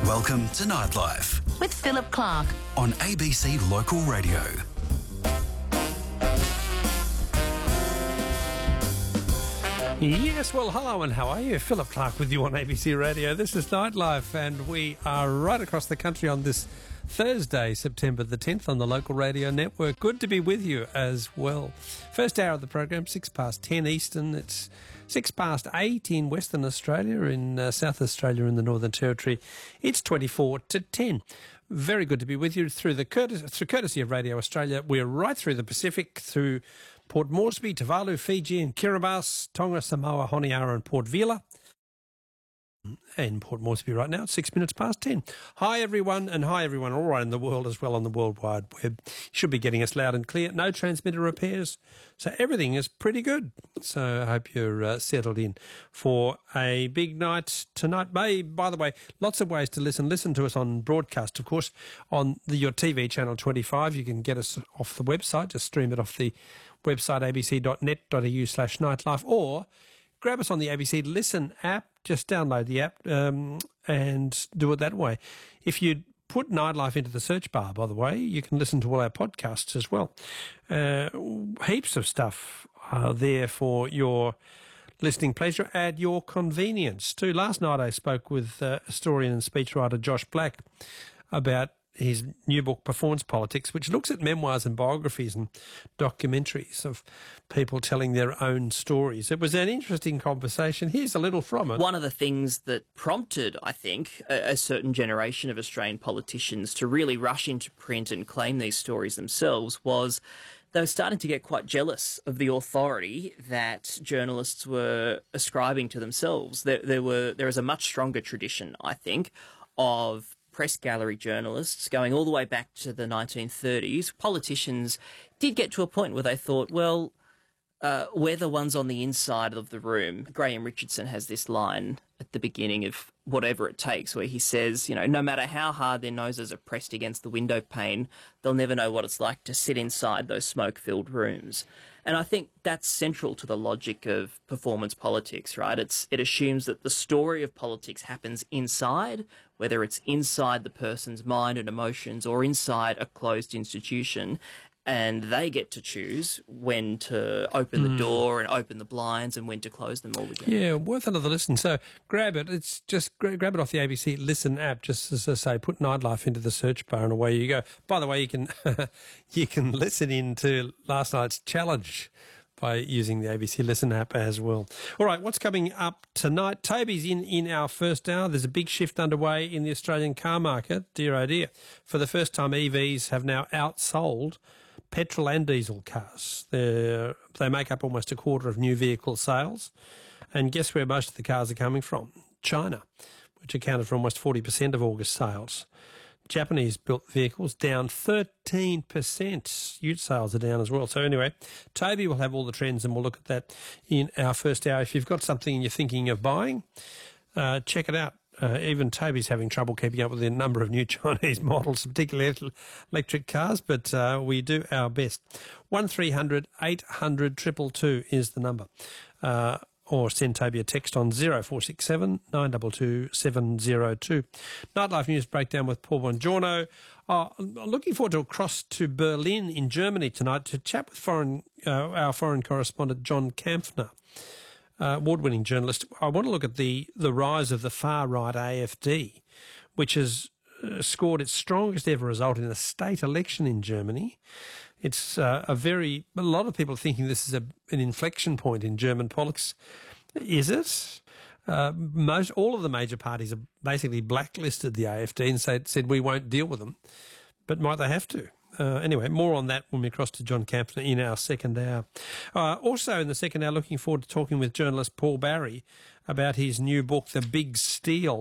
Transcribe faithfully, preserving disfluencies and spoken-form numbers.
Welcome to Nightlife with Philip Clark on A B C Local Radio. Yes, well, hello and how are you? Philip Clark with you on A B C Radio. This is Nightlife and we are right across the country on this Thursday, September the tenth on the Local Radio Network. Good to be with you as well. First hour of the program, six past ten Eastern. It's six past eight in Western Australia, in uh, South Australia in the Northern Territory. It's twenty-four to ten. Very good to be with you through the courtesy, through courtesy of Radio Australia. We're right through the Pacific, through Port Moresby, Tuvalu, Fiji and Kiribati, Tonga, Samoa, Honiara and Port Vila. In Port Moresby right now, it's six minutes past ten. Hi everyone, and hi everyone all around the world as well on the World Wide Web. You should be getting us loud and clear. No transmitter repairs, so everything is pretty good. So I hope you're uh, settled in for a big night tonight. May, by the way, lots of ways to listen. Listen to us on broadcast, of course, on the, your T V channel twenty-five. You can get us off the website. Just stream it off the website abc.net.au slash nightlife, or grab us on the A B C Listen app. Just download the app um, and do it that way. If you put Nightlife into the search bar, by the way, you can listen to all our podcasts as well. Uh, heaps of stuff are there for your listening pleasure at your convenience too. Last night I spoke with uh, historian and speechwriter Josh Black about his new book, Performance Politics, which looks at memoirs and biographies and documentaries of people telling their own stories. It was an interesting conversation. Here's a little from it. One of the things that prompted, I think, a, a certain generation of Australian politicians to really rush into print and claim these stories themselves was they were starting to get quite jealous of the authority that journalists were ascribing to themselves. There, there were there is a much stronger tradition, I think, of press gallery journalists going all the way back to the nineteen thirties. Politicians did get to a point where they thought, well, uh, we're the ones on the inside of the room. Graham Richardson has this line at the beginning of Whatever It Takes, where he says, you know, no matter how hard their noses are pressed against the window pane, they'll never know what it's like to sit inside those smoke-filled rooms. And I think that's central to the logic of performance politics, right? It's it assumes that the story of politics happens inside, whether it's inside the person's mind and emotions or inside a closed institution, and they get to choose when to open mm. the door and open the blinds and when to close them all again. Yeah, worth another listen. So grab it. It's just grab it off the A B C Listen app. Just as I say, put Nightlife into the search bar and away you go. By the way, you can you can listen in to last night's challenge by using the A B C Listen app as well. All right, what's coming up tonight? Toby's in, in our first hour. There's a big shift underway in the Australian car market. Dear, oh dear. For the first time, E Vs have now outsold petrol and diesel cars. They're, they make up almost a quarter of new vehicle sales. And guess where most of the cars are coming from? China, which accounted for almost forty percent of August sales. Japanese-built vehicles down thirteen percent. Ute sales are down as well. So anyway, Toby will have all the trends and we'll look at that in our first hour. If you've got something you're thinking of buying, uh, check it out. Uh, even Toby's having trouble keeping up with the number of new Chinese models, particularly electric cars, but uh, we do our best. one three hundred eight hundred two two two is the number. Uh, or send Toby a text on zero four six seven nine two two seven zero two. Nightlife News Breakdown with Paul Bongiorno. Uh, I'm looking forward to a cross to Berlin in Germany tonight to chat with foreign uh, our foreign correspondent John Kampfner. Uh, award-winning journalist. I want to look at the, the rise of the far-right A F D, which has uh, scored its strongest ever result in a state election in Germany. It's uh, a very... A lot of people are thinking this is a, an inflection point in German politics. Is it? Uh, most all of the major parties have basically blacklisted the A F D and said, said we won't deal with them. But might they have to? Uh, anyway, more on that when we cross to John Kampfner in our second hour. Uh, also in the second hour, looking forward to talking with journalist Paul Barry about his new book, The Big Steal.